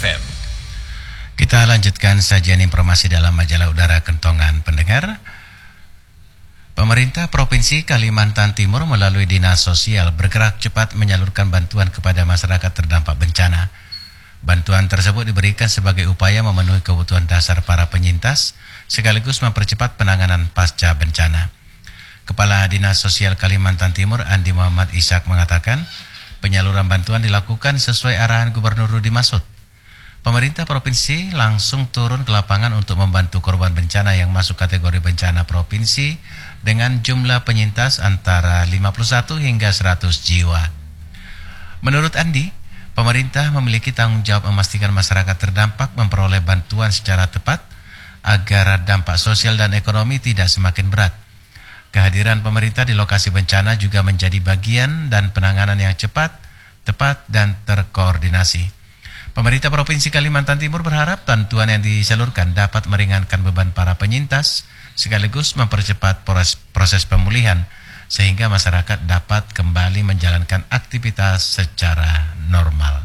FM. Kita lanjutkan sajian informasi dalam majalah udara Kentongan pendengar. Pemerintah Provinsi Kalimantan Timur melalui Dinas Sosial bergerak cepat menyalurkan bantuan kepada masyarakat terdampak bencana. Bantuan tersebut diberikan sebagai upaya memenuhi kebutuhan dasar para penyintas sekaligus mempercepat penanganan pasca bencana. Kepala Dinas Sosial Kalimantan Timur Andi Muhammad Ishak mengatakan penyaluran bantuan dilakukan sesuai arahan Gubernur Rudi Masud. Pemerintah provinsi langsung turun ke lapangan untuk membantu korban bencana yang masuk kategori bencana provinsi dengan jumlah penyintas antara 51 hingga 100 jiwa. Menurut Andi, pemerintah memiliki tanggung jawab memastikan masyarakat terdampak memperoleh bantuan secara tepat agar dampak sosial dan ekonomi tidak semakin berat. Kehadiran pemerintah di lokasi bencana juga menjadi bagian dan penanganan yang cepat, tepat, dan terkoordinasi. Pemerintah Provinsi Kalimantan Timur berharap bantuan yang disalurkan dapat meringankan beban para penyintas sekaligus mempercepat proses pemulihan sehingga masyarakat dapat kembali menjalankan aktivitas secara normal.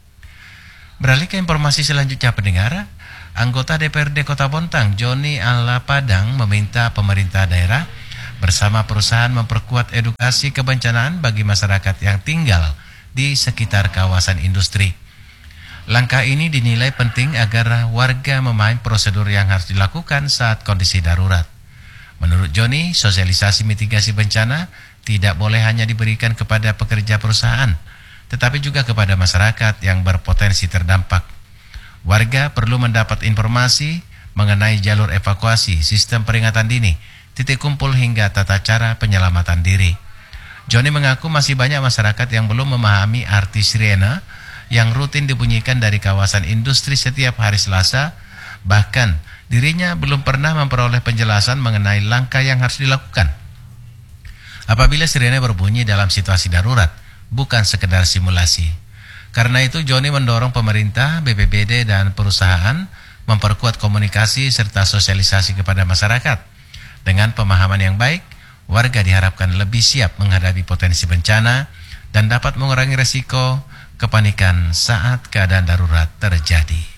Beralih ke informasi selanjutnya pendengar, anggota DPRD Kota Bontang Joni Alla Padang meminta pemerintah daerah bersama perusahaan memperkuat edukasi kebencanaan bagi masyarakat yang tinggal di sekitar kawasan industri. Langkah ini dinilai penting agar warga memahami prosedur yang harus dilakukan saat kondisi darurat. Menurut Joni, sosialisasi mitigasi bencana tidak boleh hanya diberikan kepada pekerja perusahaan, tetapi juga kepada masyarakat yang berpotensi terdampak. Warga perlu mendapat informasi mengenai jalur evakuasi, sistem peringatan dini, titik kumpul hingga tata cara penyelamatan diri. Joni mengaku masih banyak masyarakat yang belum memahami arti sirena yang rutin dibunyikan dari kawasan industri setiap hari Selasa, bahkan dirinya belum pernah memperoleh penjelasan mengenai langkah yang harus dilakukan apabila sirene berbunyi dalam situasi darurat, bukan sekedar simulasi. Karena itu Joni mendorong pemerintah, BPBD, dan perusahaan memperkuat komunikasi serta sosialisasi kepada masyarakat. Dengan pemahaman yang baik, warga diharapkan lebih siap menghadapi potensi bencana dan dapat mengurangi resiko kepanikan saat keadaan darurat terjadi.